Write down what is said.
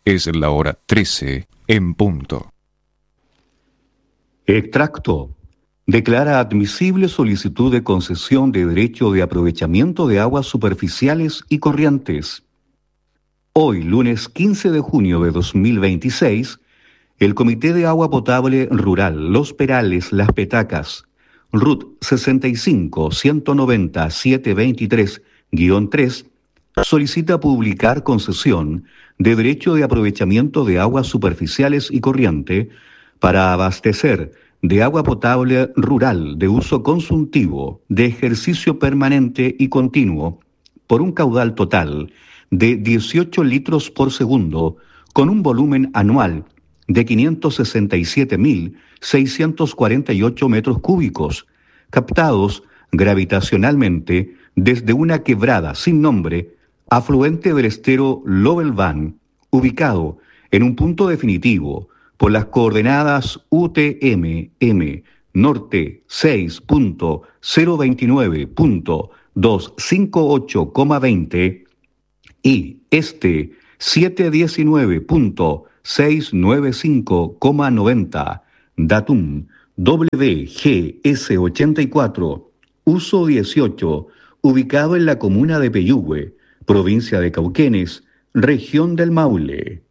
Es la hora 13 en punto. Extracto. Declara admisible solicitud de concesión de derecho de aprovechamiento de aguas superficiales y corrientes. Hoy, lunes 15 de junio de 2026, el Comité de Agua Potable Rural Los Perales Las Petacas, RUT 65-190-723-3, solicita publicar concesión de derecho de aprovechamiento de aguas superficiales y corriente para abastecer de agua potable rural de uso consultivo, de ejercicio permanente y continuo, por un caudal total de 18 litros por segundo, con un volumen anual de 567.648 metros cúbicos, captados gravitacionalmente desde una quebrada sin nombre, afluente del estero Lobelvan, ubicado en un punto definitivo por las coordenadas UTM-M norte 6.029.258,20 y este 719.695,90, datum WGS84, uso 18, ubicado en la comuna de Peyúgue, provincia de Cauquenes, región del Maule.